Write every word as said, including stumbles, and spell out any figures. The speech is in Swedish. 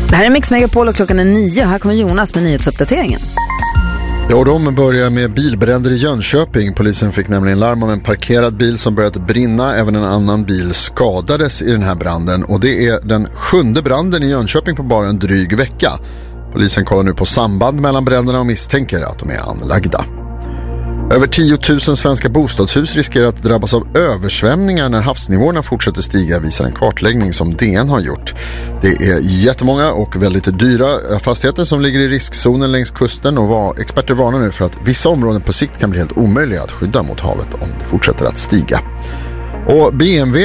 Det här är Mix Megapol och klockan är nio. Här kommer Jonas med nyhetsuppdateringen. Ja, de börjar med bilbränder i Jönköping. Polisen fick nämligen larm om en parkerad bil som började brinna. Även en annan bil skadades i den här branden. Och det är den sjunde branden i Jönköping på bara en dryg vecka. Polisen kollar nu på samband mellan bränderna och misstänker att de är anlagda. Över tio tusen svenska bostadshus riskerar att drabbas av översvämningar när havsnivåerna fortsätter stiga, visar en kartläggning som D N har gjort. Det är jättemånga och väldigt dyra fastigheter som ligger i riskzonen längs kusten, och var, experter varnar nu för att vissa områden på sikt kan bli helt omöjliga att skydda mot havet om det fortsätter att stiga. Och B M W